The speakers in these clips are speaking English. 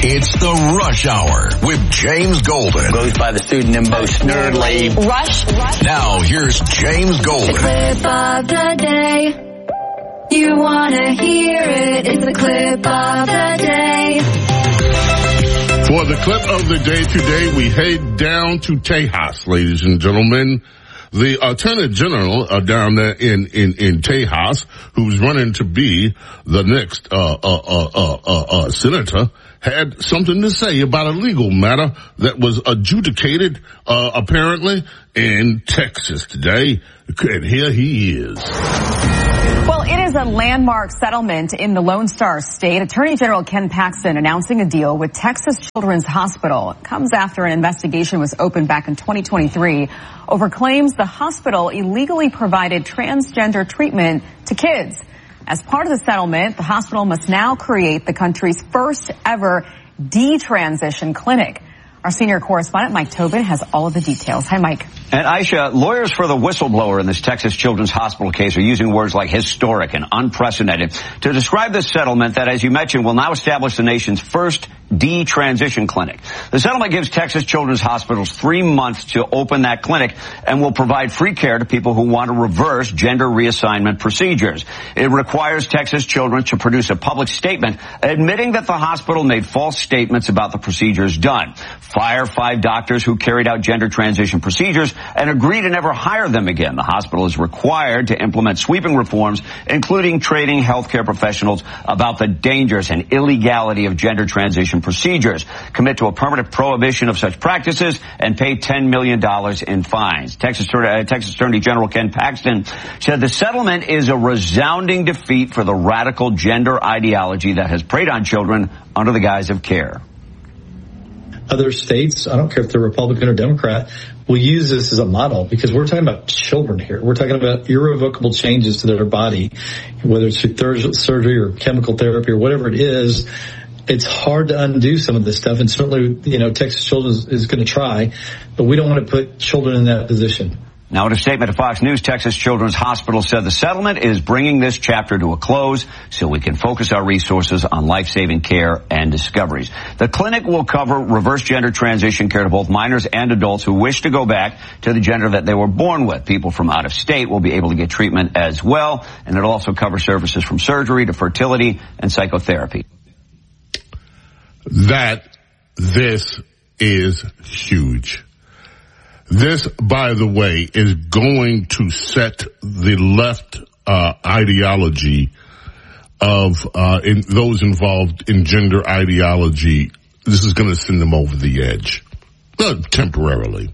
It's the Rush Hour with James Golden. Goes by the pseudonym Bo Snerdley. Rush. Now here's James Golden. The clip of the day. You wanna hear it. It's the clip of the day. For the clip of the day today, we head down to Tejas, ladies and gentlemen. The Attorney General down there in Tejas, who's running to be the next senator, had something to say about a legal matter that was adjudicated apparently in Texas today. And here he is. Well, it is a landmark settlement in the Lone Star State. Attorney General Ken Paxton announcing a deal with Texas Children's Hospital. It comes after an investigation was opened back in 2023 over claims the hospital illegally provided transgender treatment to kids. As part of the settlement, the hospital must now create the country's first ever detransition clinic. Our senior correspondent, Mike Tobin, has all of the details. Hi, Mike. And Aisha, lawyers for the whistleblower in this Texas Children's Hospital case are using words like historic and unprecedented to describe this settlement that, as you mentioned, will now establish the nation's first detransition clinic. The settlement gives Texas Children's Hospitals 3 months to open that clinic and will provide free care to people who want to reverse gender reassignment procedures. It requires Texas Children to produce a public statement admitting that the hospital made false statements about the procedures done, fire 5 doctors who carried out gender transition procedures, and agree to never hire them again. The hospital is required to implement sweeping reforms, including training healthcare professionals about the dangers and illegality of gender transition procedures, commit to a permanent prohibition of such practices, and pay $10 million in fines. Texas Attorney General Ken Paxton said the settlement is a resounding defeat for the radical gender ideology that has preyed on children under the guise of care. Other states, I don't care if they're Republican or Democrat, will use this as a model because we're talking about children here. We're talking about irrevocable changes to their body, whether it's through surgery or chemical therapy or whatever it is. It's hard to undo some of this stuff, and certainly, Texas Children's is going to try, but we don't want to put children in that position. Now, in a statement to Fox News, Texas Children's Hospital said the settlement is bringing this chapter to a close so we can focus our resources on life-saving care and discoveries. The clinic will cover reverse gender transition care to both minors and adults who wish to go back to the gender that they were born with. People from out of state will be able to get treatment as well, and it'll also cover services from surgery to fertility and psychotherapy. This is huge. This, by the way, is going to set the left ideology of those involved in gender ideology. This is going to send them over the edge, temporarily.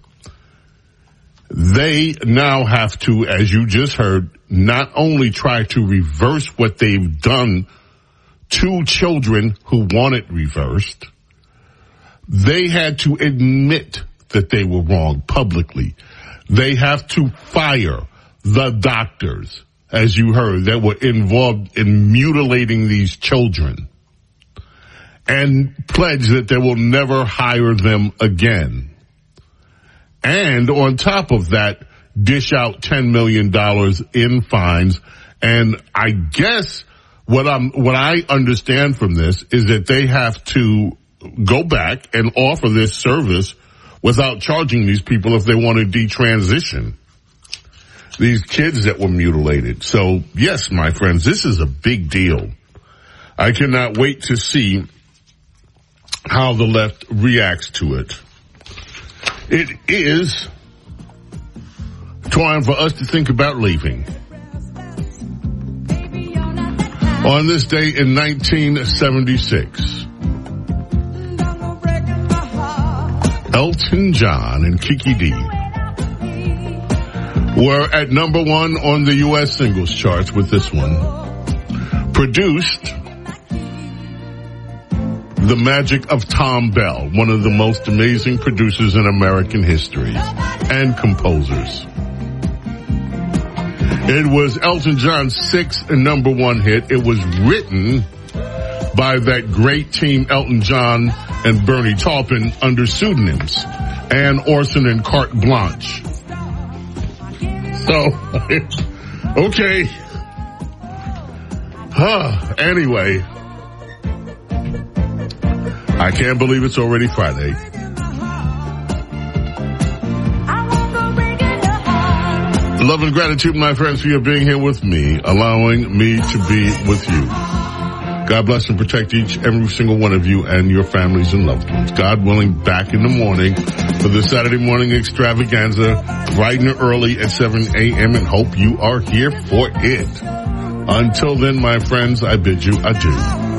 They now have to, as you just heard, not only try to reverse what they've done to children who want it reversed, they had to admit that they were wrong publicly. They have to fire the doctors, as you heard, that were involved in mutilating these children, and pledge that they will never hire them again. And on top of that, dish out $10 million in fines. And I guess what I understand from this is that they have to go back and offer this service without charging these people if they want to detransition these kids that were mutilated. So, yes, my friends, this is a big deal. I cannot wait to see how the left reacts to it. It is time for us to think about leaving. On this day in 1976, Elton John and Kiki Dee were at number 1 on the U.S. singles charts with this one. Produced The Magic of Tom Bell, one of the most amazing producers in American history, and composers. It was Elton John's 6th number 1 hit. It was written by that great team, Elton John and Bernie Taupin, under pseudonyms, Ann Orson and Carte Blanche. So, okay. Anyway, I can't believe it's already Friday. Love and gratitude, my friends, for your being here with me, allowing me to be with you. God bless and protect every single one of you and your families and loved ones. God willing, back in the morning for the Saturday morning extravaganza, bright and early at 7 a.m. and hope you are here for it. Until then, my friends, I bid you adieu.